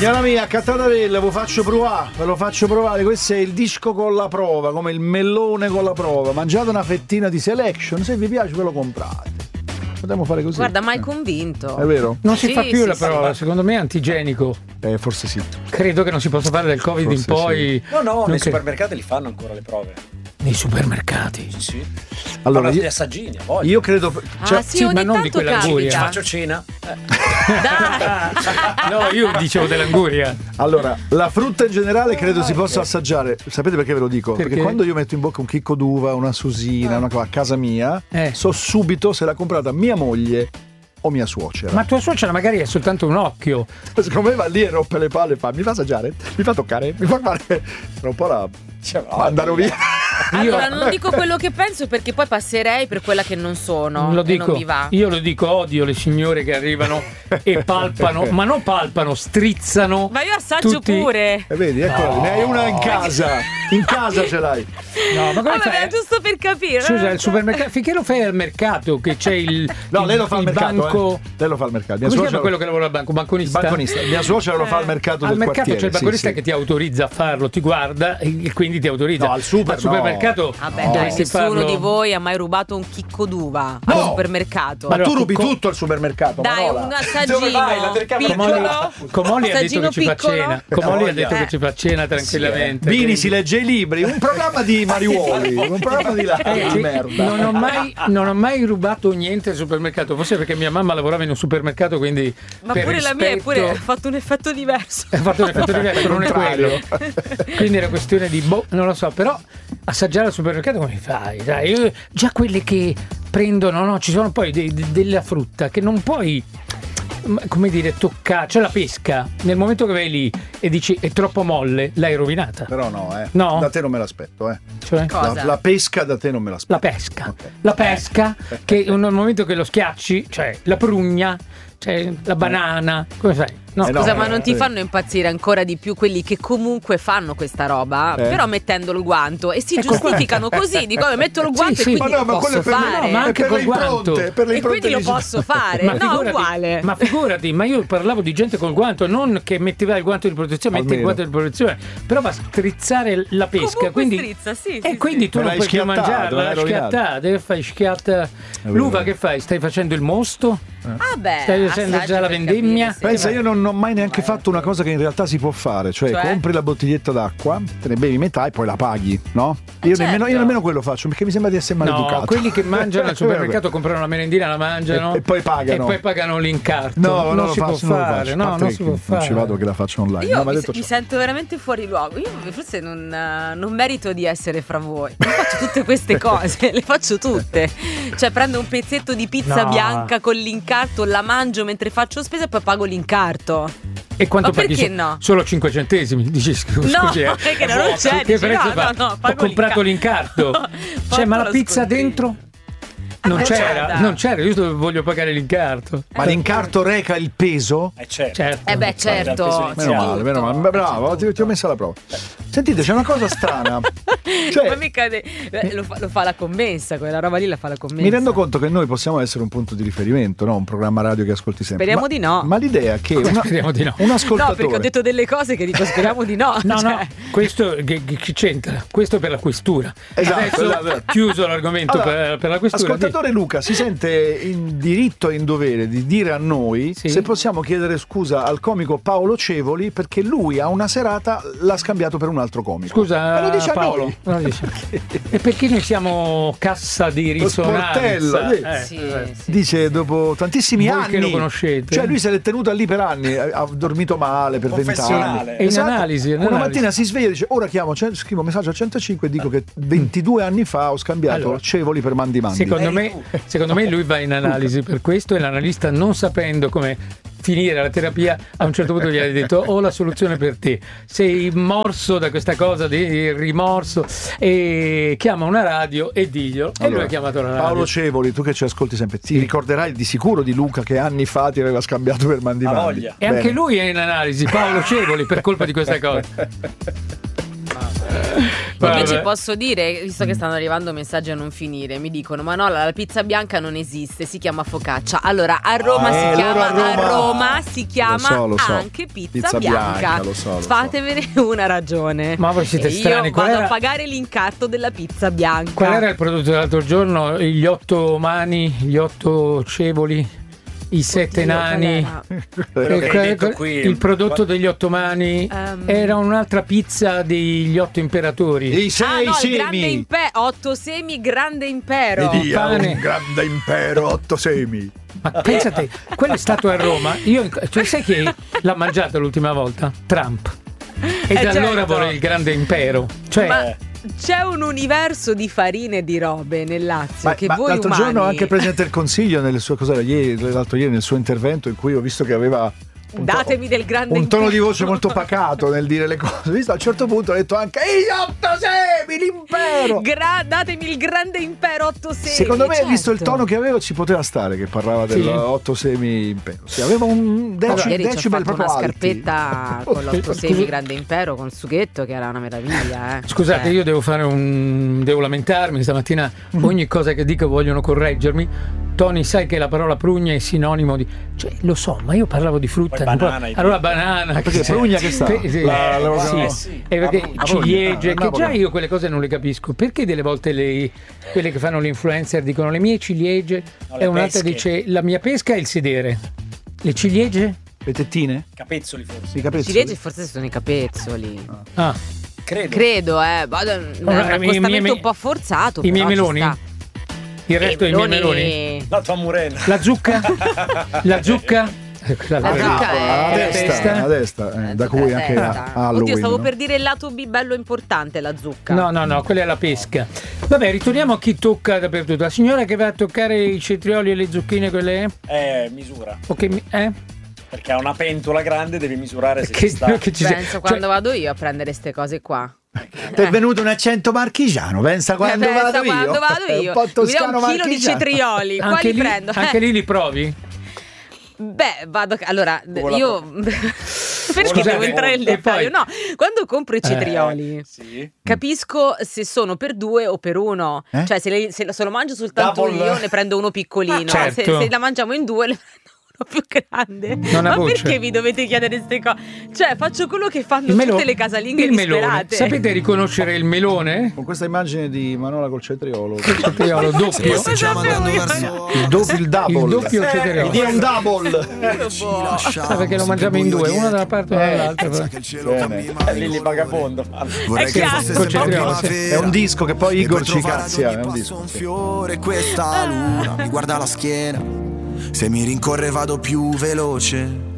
Signora mia, Cattanarella, ve lo faccio provare. Questo è il disco con la prova, come il mellone con la prova. Mangiate una fettina di Selection, se vi piace ve lo comprate. Potremmo fare così. Guarda, mai convinto. È vero? Non si fa più la prova, secondo me è antigenico. Forse sì. Credo che non si possa fare del Covid Forse in poi. Sì. No, nei supermercati li fanno ancora le prove. Nei supermercati? Sì. Allora, gli assaggini, a voglia. Io credo. Sì, ma non di quell'anguria. Faccio cena. Dai. No, io dicevo dell'anguria. Allora, la frutta in generale credo si possa assaggiare. Sapete perché ve lo dico? Perché quando io metto in bocca un chicco d'uva, una susina, una cosa a casa mia, so subito se l'ha comprata mia moglie o mia suocera. Ma tua suocera magari è soltanto un occhio. Secondo me va lì e rompe le palle e fa: mi fa assaggiare? Mi fa toccare? Mi fa fare? Tra un po' la mandano via. Allora non dico quello che penso perché poi passerei per quella che non sono. Lo dico, non mi va. io lo dico, odio le signore che arrivano e palpano, ma non palpano, strizzano. Ma io assaggio pure. Vedi, eccola, ne hai una in casa. In casa ce l'hai. No, ma come fai? È giusto per capire. Scusa, il supermercato, finché lo fai al mercato che c'è il no, lei lo fa al mercato, banco. Lei lo fa al mercato. Come si chiama quello che lavora al banco? Banconista? Banconista. Mia suocera lo fa al mercato del mercato quartiere. c'è il banconista che ti autorizza a farlo, ti guarda e quindi ti autorizza. No, al supermercato. Vabbè, dai, nessuno di voi ha mai rubato un chicco d'uva al supermercato. Ma tu rubi tutto al supermercato. Dai, Marola. un assaggino piccolo. Comoli ha detto che ci fa piccolo. cena. Comoli ha detto che ci fa cena tranquillamente. Bini si legge i libri. Un programma di Mariuoli. Un programma di di merda. Non ho mai rubato niente al supermercato. Forse perché mia mamma lavorava in un supermercato, quindi. Ma pure la mia ha fatto un effetto diverso. Ha fatto un effetto diverso, non è quello. Quindi era questione di non lo so, però assaggiare al supermercato come fai? Dai, già quelle che prendono, no, ci sono poi della frutta che non puoi, come dire, toccare, cioè la pesca, nel momento che vai lì e dici è troppo molle, l'hai rovinata. Però no, No? da te non me l'aspetto, Cioè? La pesca da te non me l'aspetto. La pesca. Okay. La pesca che nel momento che lo schiacci, cioè la prugna, cioè la banana, come fai? No. Scusa, ma non ti fanno impazzire ancora di più quelli che comunque fanno questa roba, però mettendo il guanto e si giustificano così, dico metto il guanto e quindi lo posso fare. Ma anche col guanto. E quindi lo posso fare. Ma no, uguale. Ma figurati, ma io parlavo di gente col guanto, non che metteva il guanto di protezione, metti il guanto di protezione, però va a strizzare la pesca, comunque quindi strizza, sì, e quindi tu non puoi più mangiarla, schiattata, fai schiatta. L'uva che fai? Stai facendo il mosto? Ah beh, stai facendo già la vendemmia? Pensa, io non ho mai neanche fatto una cosa che in realtà si può fare, cioè compri la bottiglietta d'acqua, te ne bevi metà e poi la paghi, no? Io nemmeno quello faccio perché mi sembra di essere maleducato. No, quelli che mangiano al supermercato comprano la merendina, la mangiano e poi pagano l'incarto. No, non si può fare. No, non si può fare. Non ci vado che la faccio online. Io mi sento veramente fuori luogo. Io forse non merito di essere fra voi. Io faccio tutte queste cose, le faccio tutte. Cioè prendo un pezzetto di pizza bianca con l'incarto, la mangio mentre faccio spesa e poi pago l'incarto. E quanto paghi? Perché no? Solo 5 centesimi. Dici scusi, no, perché non c'è. Che prezzo fa? No, ho comprato l'incarto. Cioè, ma la pizza dentro? Non c'era, io voglio pagare l'incarto. Ma l'incarto reca il peso? Certo. Beh, certo. Meno male. Bravo, ti ho messo alla prova. Sentite, c'è una cosa strana. Cioè, ma mica lo fa la commessa, quella roba lì la fa la commessa. Mi rendo conto che noi possiamo essere un punto di riferimento, no? Un programma radio che ascolti sempre. Speriamo di no. Ma l'idea che un ascoltatore. No, perché ho detto delle cose che dico speriamo di no. No, questo che c'entra? Questo è per la questura. Esatto. Adesso chiuso l'argomento per la questura. Ascoltatore Luca si sente in diritto e in dovere di dire a noi se possiamo chiedere scusa al comico Paolo Cevoli perché lui a una serata l'ha scambiato per un altro comico. Scusa, lo dice Paolo. a noi. E perché noi siamo cassa di risonanza? Dice dopo tantissimi anni che lo conoscete. Cioè lui se l'è tenuta lì per anni, ha dormito male per 20 anni. È in analisi. Una mattina si sveglia e dice ora scrivo un messaggio a 105 e dico che 22 anni fa ho scambiato Cevoli per Mandi. Secondo me lui va in analisi per questo e l'analista, non sapendo come finire la terapia, a un certo punto gli ha detto ho la soluzione per te, sei morso da questa cosa di rimorso e chiama una radio e diglielo. Allora, e lui ha chiamato la radio. Paolo Cevoli, tu che ci ascolti sempre, ti ricorderai di sicuro di Luca che anni fa ti aveva scambiato per Mandi. E anche lui è in analisi, Paolo Cevoli, per colpa di questa cosa. Invece posso dire, visto che stanno arrivando messaggi a non finire, mi dicono: ma no, la pizza bianca non esiste, si chiama focaccia. Allora a Roma si chiama anche pizza bianca. Lo so. Fatevene una ragione. Ma voi siete strani. Io vado a pagare l'incarto della pizza bianca. Qual era il prodotto dell'altro giorno? Gli 8 mani, gli 8 cevoli, i 7 nani. Il prodotto degli 8 mani era un'altra pizza degli 8 imperatori. I 6 semi. 8 semi, grande impero. Un grande impero, 8 semi. Ma pensate, quello è stato a Roma. Sai chi l'ha mangiato l'ultima volta? Trump. E da allora vorrei il grande impero. C'è un universo di farine e di robe nel Lazio che voi l'altro umani... giorno anche il Presidente del Consiglio l'altro ieri nel suo intervento, in cui ho visto che aveva datemi del grande un tono di voce molto pacato nel dire le cose. Visto, a un certo punto ha detto anche gli 8 semi, l'impero. Datemi il grande impero 8 semi. Secondo me, visto il tono che aveva, ci poteva stare che parlava del 8 semi impero. Sì, aveva un decibel proprio una alti. Scarpetta con l'8 semi grande impero con il sughetto, che era una meraviglia. Scusate, io devo lamentarmi stamattina. Ogni cosa che dico vogliono correggermi. Tony, sai che la parola prugna è sinonimo di... lo so, ma io parlavo di frutta. Allora banana. Perché prugna che sta? E perché ciliegie, che già io quelle cose non le capisco. Perché delle volte quelle che fanno l'influencer dicono le mie ciliegie e un'altra dice la mia pesca è il sedere. Le ciliegie? Le tettine? Capezzoli forse. Le ciliegie forse sono i capezzoli. Credo. È un accostamento un po' forzato. I miei meloni? Il resto dei miei meloni. La tua murena. La zucca? La zucca? La destra, da cui anche Halloween. Oddio, stavo per dire il lato B bello importante, la zucca. No, quella è la pesca. Vabbè, ritorniamo a chi tocca dappertutto. La signora che va a toccare i cetrioli e le zucchine, quelle misura. Perché ha una pentola grande, devi misurare se ci sta. Penso quando vado io a prendere queste cose qua. Ti è venuto un accento marchigiano, pensa quando vado io. Un chilo di cetrioli, quali prendo? Anche lì li provi? Beh, vado. Allora, io. Perché devo entrare nel dettaglio? No, quando compro i cetrioli, capisco se sono per 2 o per 1. Cioè, se lo mangio soltanto io, ne prendo uno piccolino. Certo. Se la mangiamo in 2, ne prendo uno più grande. Ma perché vi dovete chiedere queste cose? Cioè, faccio quello che fanno tutte le casalinghe disperate. Sapete riconoscere il melone? Con questa immagine di Manola col cetriolo. Doppio. Il doppio cetriolo. È un double. Perché lo mangiamo in 2, uno da una parte e uno dall'altra. È lì vagabondo. È un disco che poi Igor ci cazzia. È un disco. Un fiore, questa luna mi guarda la schiena. Se mi rincorre vado più veloce.